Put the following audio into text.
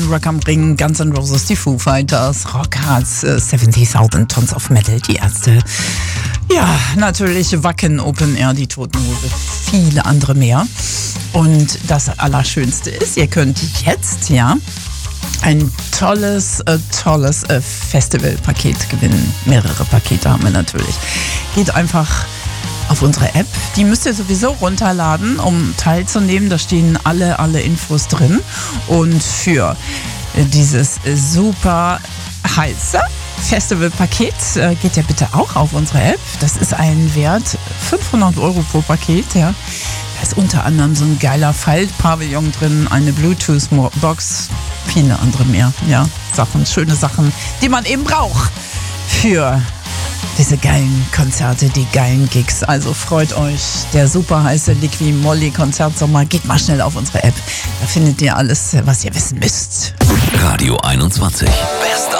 Rock am Ring, Guns N' Roses, die Foo Fighters, Rockharz, 70.000 Tons of Metal, die Ärzte. Ja, natürlich Wacken, Open Air, die Toten Hosen, viele andere mehr. Und das Allerschönste ist, ihr könnt jetzt, ein tolles Festivalpaket gewinnen. Mehrere Pakete haben wir natürlich. Geht einfach auf unsere App. Die müsst ihr sowieso runterladen, um teilzunehmen. Da stehen alle Infos drin. Und für dieses super heiße Festivalpaket geht ihr bitte auch auf unsere App. Das ist ein Wert 500 € pro Paket. Ja. Da ist unter anderem so ein geiler Faltpavillon drin, eine Bluetooth-Box, viele andere mehr. Ja, schöne Sachen, die man eben braucht für diese geilen Konzerte, die geilen Gigs. Also freut euch, der super heiße Liqui Moly Konzertsommer. Geht mal schnell auf unsere App. Da findet ihr alles, was ihr wissen müsst. Radio 21. Bester